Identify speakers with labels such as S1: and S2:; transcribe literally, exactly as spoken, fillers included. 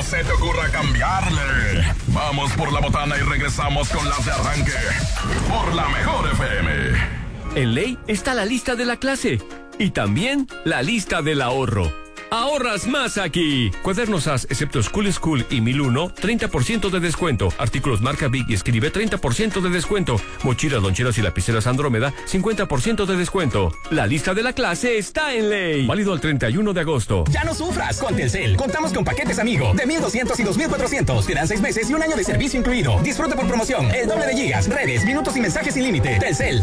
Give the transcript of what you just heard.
S1: se te ocurra cambiarle. Vamos por la botana y regresamos con las de arranque. Por la Mejor F M.
S2: En Ley está la lista de la clase y también la lista del ahorro. ¡Ahorras más aquí! Cuadernos A S, excepto School School y mil uno, treinta por ciento de descuento. Artículos marca Big y Escribe, treinta por ciento de descuento. Mochilas, loncheras y lapiceras Andrómeda, cincuenta por ciento de descuento. La lista de la clase está en Ley. Válido al treinta y uno de agosto.
S3: Ya no sufras con Telcel. Contamos con paquetes Amigo de mil doscientos y dos mil cuatrocientos. Te dan seis meses y un año de servicio incluido. Disfruta por promoción el doble de gigas, redes, minutos y mensajes sin límite. Telcel.